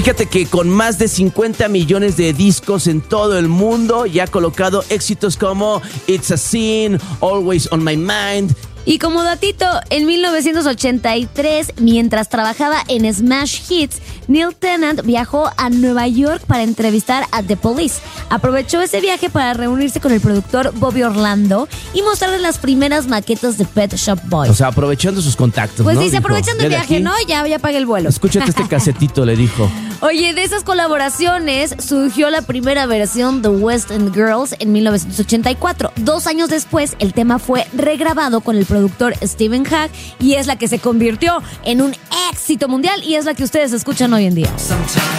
Fíjate que con más de 50 millones de discos en todo el mundo, ya ha colocado éxitos como It's a Sin, Always on My Mind. Y como datito, en 1983, mientras trabajaba en Smash Hits, Neil Tennant viajó a Nueva York para entrevistar a The Police. Aprovechó ese viaje para reunirse con el productor Bobby Orlando y mostrarle las primeras maquetas de Pet Shop Boys. O sea, aprovechando sus contactos, pues ¿no? dice, Dijo, aprovechando el "Ya de viaje, aquí, ¿no? Ya pagué el vuelo". Escúchate este casetito, le dijo. Oye, de esas colaboraciones surgió la primera versión de West End Girls en 1984. 2 años después, el tema fue regrabado con el productor Stephen Hagg y es la que se convirtió en un éxito mundial y es la que ustedes escuchan hoy en día.